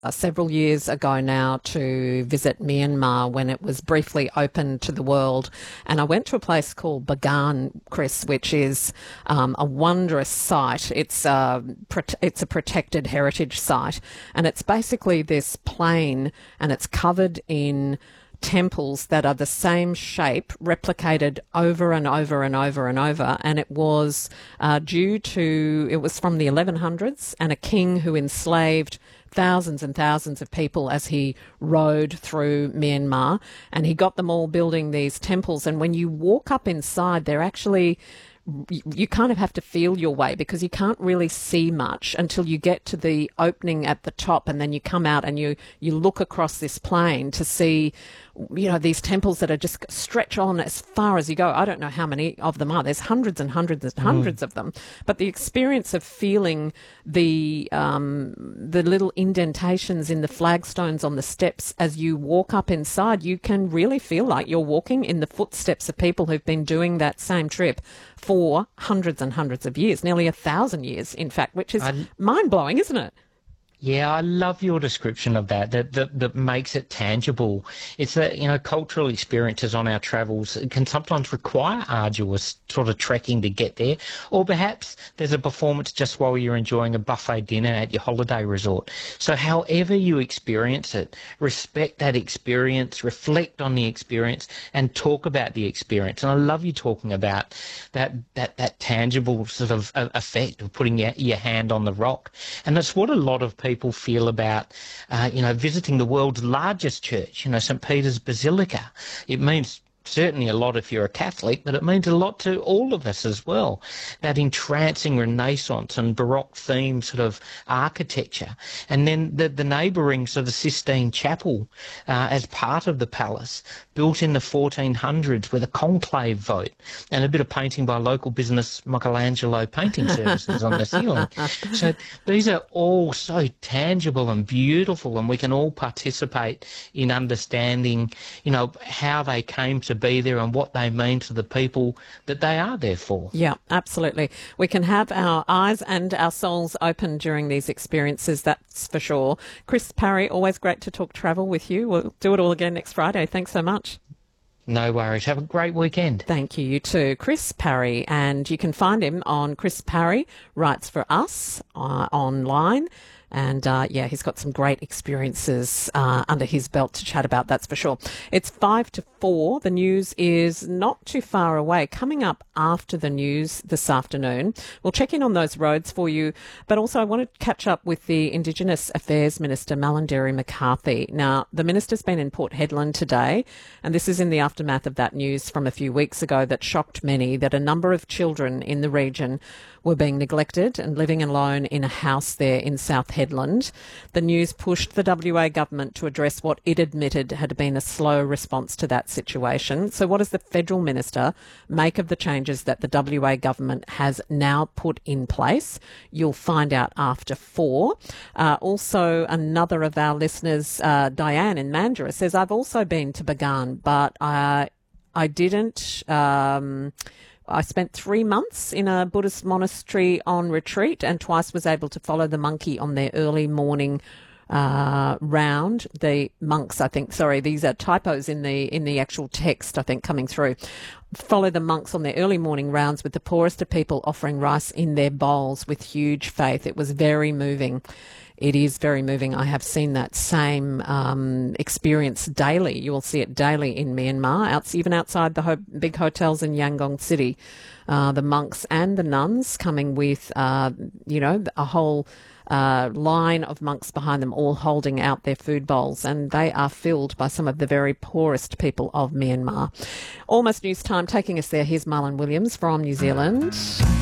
several years ago now to visit Myanmar when it was briefly open to the world. And I went to a place called Bagan, Chris, which is a wondrous site. It's a protected heritage site. And it's basically this plain, and it's covered in temples that are the same shape, replicated over and over and over and over. And it was it was from the 1100s, and a king who enslaved thousands and thousands of people as he rode through Myanmar, and he got them all building these temples. And when you walk up inside, they're actually, you kind of have to feel your way, because you can't really see much until you get to the opening at the top, and then you come out and you look across this plain to see, these temples that are just stretch on as far as you go. I don't know how many of them are. There's hundreds and hundreds and hundreds of them. But the experience of feeling the little indentations in the flagstones on the steps as you walk up inside, you can really feel like you're walking in the footsteps of people who've been doing that same trip for hundreds and hundreds of years, nearly 1,000 years, in fact, which is mind-blowing, isn't it? Yeah, I love your description of that makes it tangible. It's that, cultural experiences on our travels can sometimes require arduous sort of trekking to get there, or perhaps there's a performance just while you're enjoying a buffet dinner at your holiday resort. So however you experience it, respect that experience, reflect on the experience, and talk about the experience. And I love you talking about that tangible sort of effect of putting your hand on the rock. And that's what a lot of people feel about, visiting the world's largest church, St. Peter's Basilica. It means certainly a lot if you're a Catholic, but it means a lot to all of us as well. That entrancing Renaissance and Baroque theme sort of architecture. And then the neighbouring sort of Sistine Chapel as part of the palace, built in the 1400s with a conclave vote and a bit of painting by local business Michelangelo painting services on the ceiling. So these are all so tangible and beautiful, and we can all participate in understanding, how they came to be there and what they mean to the people that they are there for. Yeah, absolutely. We can have our eyes and our souls open during these experiences, that's for sure. Chris Parry, always great to talk travel with you. We'll do it all again next Friday. Thanks so much. No worries. Have a great weekend. Thank you. You too. Chris Parry, and you can find him on Chris Parry Writes for Us online. And, he's got some great experiences under his belt to chat about, that's for sure. It's 5 to 4. The news is not too far away. Coming up after the news this afternoon, we'll check in on those roads for you. But also I want to catch up with the Indigenous Affairs Minister, Malarndirri McCarthy. Now, the minister's been in Port Hedland today, and this is in the aftermath of that news from a few weeks ago that shocked many, that a number of children in the region were being neglected and living alone in a house there in South Hedland. The news pushed the WA government to address what it admitted had been a slow response to that situation. So what does the federal minister make of the changes that the WA government has now put in place? You'll find out after 4. Also, another of our listeners, Diane in Mandurah, says, I've also been to Bagan, but I didn't... I spent 3 months in a Buddhist monastery on retreat, and twice was able to follow the monkey on their early morning round. The monks, these are typos in the actual text, I think, coming through. Follow the monks on their early morning rounds with the poorest of people offering rice in their bowls with huge faith. It was very moving. It is very moving. I have seen that same experience daily. You will see it daily in Myanmar, even outside the big hotels in Yangon City. The monks and the nuns coming with, a whole line of monks behind them, all holding out their food bowls, and they are filled by some of the very poorest people of Myanmar. Almost news time. Taking us there, here's Marlon Williams from New Zealand.